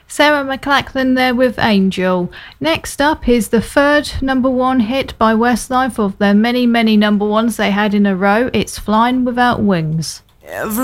Sarah McLachlan there with Angel. Next up is the third #1 hit by Westlife of their many, many #1s they had in a row. It's Flying Without Wings.